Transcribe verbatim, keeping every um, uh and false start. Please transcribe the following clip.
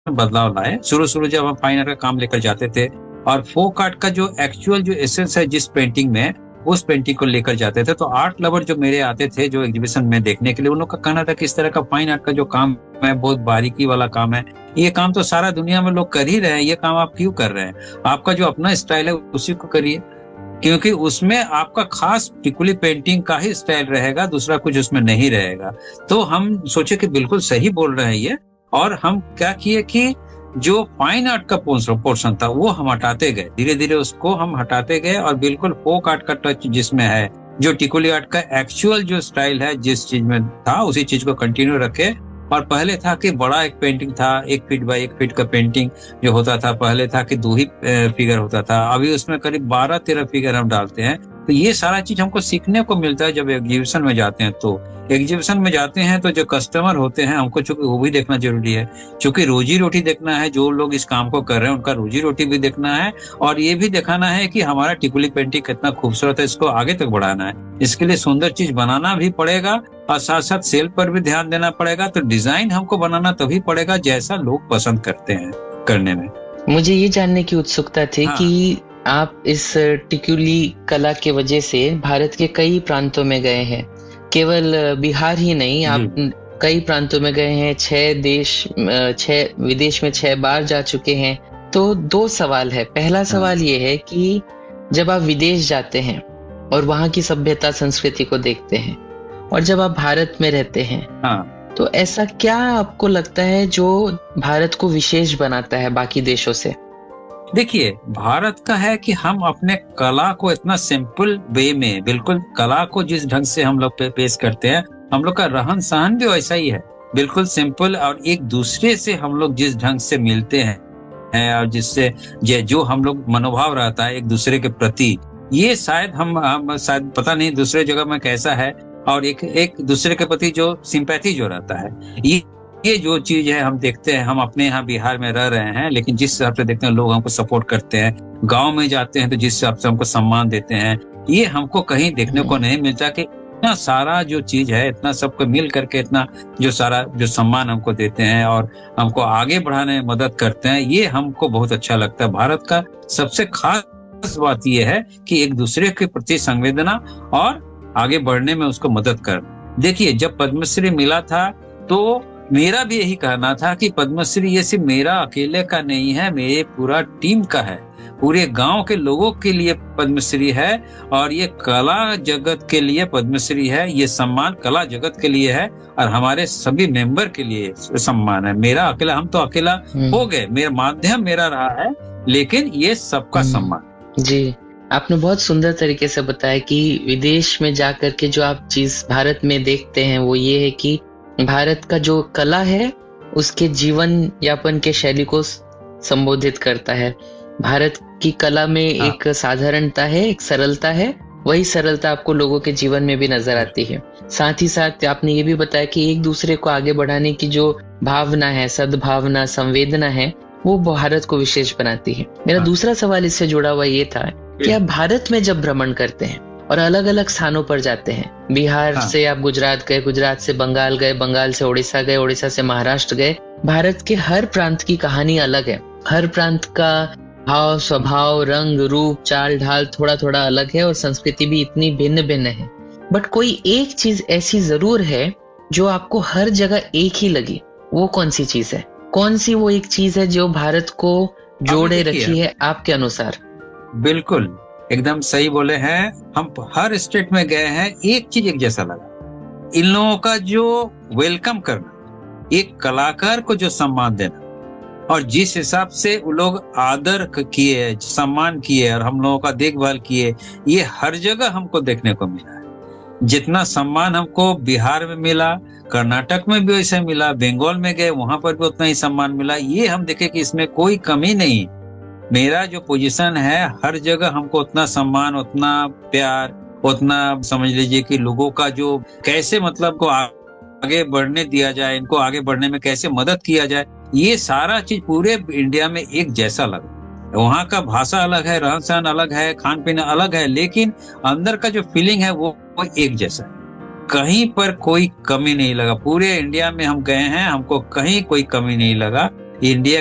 बदलाव लाए। शुरू शुरू जब हम फाइन आर्ट का काम लेकर जाते थे और फोक आर्ट का जो एक्चुअल जो एसेंस है जिस पेंटिंग में, उस पेंटिंग को लेकर जाते थे, तो आर्ट लवर जो मेरे आते थे जो एग्जीबिशन में देखने के लिए, उन लोग का कहना था कि इस तरह का फाइन आर्ट का जो काम है बहुत बारीकी वाला काम है, ये काम तो सारा दुनिया में लोग कर ही रहे हैं, ये काम आप क्यों कर रहे हैं? आपका जो अपना स्टाइल है उसी को करिए, क्योंकि उसमें आपका खास टिकुली पेंटिंग का ही स्टाइल रहेगा, दूसरा कुछ उसमें नहीं रहेगा। तो हम सोचे कि बिल्कुल सही बोल रहे हैं ये, और हम क्या किए कि जो फाइन आर्ट का पोर्शन था वो हम हटाते गए, धीरे धीरे उसको हम हटाते गए और बिल्कुल फोक आर्ट का टच जिसमें है, जो टिकुली आर्ट का एक्चुअल जो स्टाइल है जिस चीज में था उसी चीज को कंटिन्यू रखे। और पहले था कि बड़ा एक पेंटिंग था, एक फीट बाय एक फीट का पेंटिंग जो होता था, पहले था कि दो ही फिगर होता था, अभी उसमें करीब बारह तेरह फिगर हम डालते हैं। तो ये सारा चीज हमको सीखने को मिलता है जब एग्जीबिशन में जाते हैं। तो एग्जीबिशन में जाते हैं तो जो कस्टमर होते हैं हमको चूंकि वो भी देखना जरूरी है, चूंकि रोजी रोटी देखना है, जो लोग इस काम को कर रहे हैं उनका रोजी रोटी भी देखना है, और ये भी दिखाना है कि हमारा टिकुली पेंटिंग कितना खूबसूरत है, इसको आगे तक बढ़ाना है। इसके लिए सुंदर चीज बनाना भी पड़ेगा और साथ साथ सेल पर भी ध्यान देना पड़ेगा। तो डिजाइन हमको बनाना तभी पड़ेगा जैसा लोग पसंद करते हैं करने में। मुझे ये जानने की उत्सुकता थी हाँ। कि आप इस टिकुली कला के वजह से भारत के कई प्रांतों में गए हैं, केवल बिहार ही नहीं, आप कई प्रांतों में गए हैं, छह देश छह विदेश में छह बार जा चुके हैं। तो दो सवाल है। पहला सवाल ये है कि जब आप विदेश जाते हैं और वहाँ की सभ्यता संस्कृति को देखते हैं, और जब आप भारत में रहते हैं, हाँ। तो ऐसा क्या आपको लगता है जो भारत को विशेष बनाता है बाकी देशों से? देखिए, भारत का है कि हम अपने कला को इतना सिंपल वे में, बिल्कुल कला को जिस ढंग से हम लोग पे, पेश करते हैं, हम लोग का रहन सहन भी वैसा ही है, बिल्कुल सिंपल। और एक दूसरे से हम लोग जिस ढंग से मिलते हैं है, और जिससे जो हम लोग मनोभाव रहता है एक दूसरे के प्रति, ये शायद हम, हम शायद पता नहीं दूसरे जगह में कैसा है, और एक एक दूसरे के प्रति जो सिंपैथी जो रहता है, ये ये जो चीज है हम देखते हैं। हम अपने यहाँ बिहार में रह रहे हैं, लेकिन जिस हिसाब से देखते हैं लोग हमको सपोर्ट करते हैं, गांव में जाते हैं तो जिस हिसाब से हमको सम्मान देते हैं, ये हमको कहीं देखने को नहीं मिलता कि इतना सारा जो चीज है, इतना सबको मिल करके इतना जो सारा जो सम्मान हमको देते हैं और हमको आगे बढ़ाने में मदद करते हैं, ये हमको बहुत अच्छा लगता है। भारत का सबसे खास बात यह है कि एक दूसरे के प्रति संवेदना और आगे बढ़ने में उसको मदद करना। देखिए, जब पद्मश्री मिला था तो मेरा भी यही कहना था कि पद्मश्री ये सिर्फ मेरा अकेले का नहीं है, मेरे पूरा टीम का है, पूरे गांव के लोगों के लिए पद्मश्री है, और ये कला जगत के लिए पद्मश्री है, ये सम्मान कला जगत के लिए है, और हमारे सभी मेंबर के लिए सम्मान है। मेरा अकेला, हम तो अकेला हो गए, मेरा माध्यम मेरा रहा है, लेकिन ये सबका सम्मान। जी, आपने बहुत सुंदर तरीके से बताया कि विदेश में जाकर के जो आप चीज भारत में देखते हैं वो ये है कि भारत का जो कला है उसके जीवन यापन के शैली को संबोधित करता है। भारत की कला में एक साधारणता है, एक सरलता है, वही सरलता आपको लोगों के जीवन में भी नजर आती है। साथ ही साथ आपने ये भी बताया कि एक दूसरे को आगे बढ़ाने की जो भावना है, सद्भावना, संवेदना है, वो भारत को विशेष बनाती है। मेरा दूसरा सवाल इससे जुड़ा हुआ ये था कि आप भारत में जब भ्रमण करते हैं और अलग अलग स्थानों पर जाते हैं, बिहार हाँ। से आप गुजरात गए, गुजरात से बंगाल गए, बंगाल से उड़ीसा गए, उड़ीसा से महाराष्ट्र गए, भारत के हर प्रांत की कहानी अलग है, हर प्रांत का भाव, स्वभाव, रंग, रूप, चाल ढाल थोड़ा थोड़ा अलग है, और संस्कृति भी इतनी भिन्न भिन्न है। बट कोई एक चीज ऐसी जरूर है जो आपको हर जगह एक ही लगी, वो कौन सी चीज है? कौन सी वो एक चीज है जो भारत को जोड़े रखी है आपके अनुसार? बिल्कुल, एकदम सही बोले हैं। हम हर स्टेट में गए हैं, एक चीज एक जैसा लगा, इन लोगों का जो वेलकम करना, एक कलाकार को जो सम्मान देना, और जिस हिसाब से वो लोग आदर किए, सम्मान किए और हम लोगों का देखभाल किए, ये हर जगह हमको देखने को मिला है। जितना सम्मान हमको बिहार में मिला, कर्नाटक में भी वैसे मिला, बंगाल में गए वहां पर भी उतना ही सम्मान मिला, ये हम देखे कि इसमें कोई कमी नहीं। मेरा जो पोजीशन है, हर जगह हमको उतना सम्मान, उतना प्यार, उतना समझ लीजिए कि लोगों का जो कैसे मतलब को आगे बढ़ने दिया जाए, इनको आगे बढ़ने में कैसे मदद किया जाए, ये सारा चीज पूरे इंडिया में एक जैसा लगा। वहाँ का भाषा अलग है, रहन सहन अलग है, खान पीना अलग है, लेकिन अंदर का जो फीलिंग है वो एक जैसा है। कहीं पर कोई कमी नहीं लगा। पूरे इंडिया में हम गए हैं, हमको कहीं कोई कमी नहीं लगा। इंडिया